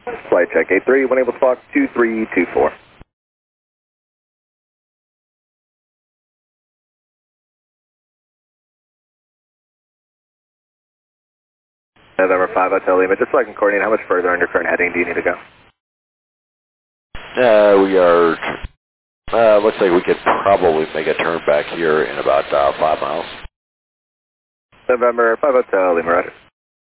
Flight check 83, one able to Fox 2324. November 5 Hotel Lima, just so I can coordinate, how much further under current heading do you need to go? We are, looks like we could probably make a turn back here in about 5 miles. November 5 Hotel Lima, roger.